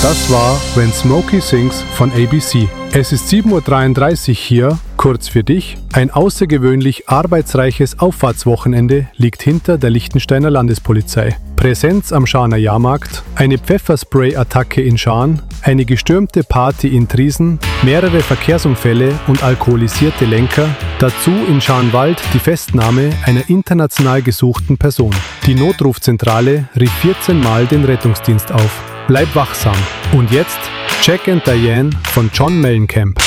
Das war When Smokey Sings von ABC. Es ist 7:33 Uhr hier, kurz für dich. Ein außergewöhnlich arbeitsreiches Auffahrtswochenende liegt hinter der Liechtensteiner Landespolizei. Präsenz am Scharner Jahrmarkt, eine Pfefferspray-Attacke in Scharn, eine gestürmte Party in Triesen, mehrere Verkehrsunfälle und alkoholisierte Lenker, dazu in Scharnwald die Festnahme einer international gesuchten Person. Die Notrufzentrale rief 14 Mal den Rettungsdienst auf. Bleib wachsam. Und jetzt Jack and Diane von John Mellencamp.